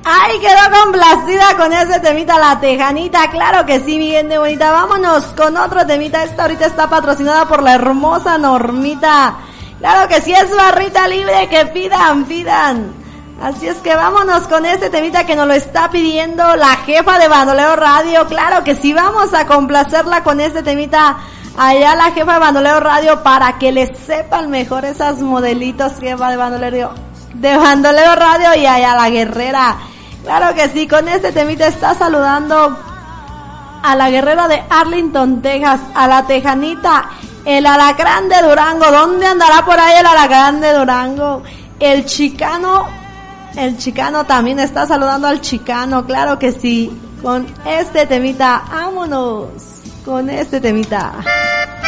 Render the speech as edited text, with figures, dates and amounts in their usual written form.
Ay, quedó complacida con ese temita la tejanita, claro que sí, mi gente bonita. Vámonos con otro temita. Esta ahorita está patrocinada por la hermosa Normita. Claro que sí, es barrita libre, que pidan. Así es que vámonos con este temita que nos lo está pidiendo la jefa de Bandolero Radio. Claro que sí, vamos a complacerla con este temita allá la jefa de Bandolero Radio para que le sepan mejor esas modelitos, jefa de Bandolero Radio y allá la guerrera. Claro que sí, con este temita está saludando a la guerrera de Arlington, Texas, a la tejanita, el alacrán de Durango. ¿Dónde andará por ahí el alacrán de Durango? El chicano también está saludando al chicano, claro que sí. Con este temita, vámonos con este temita.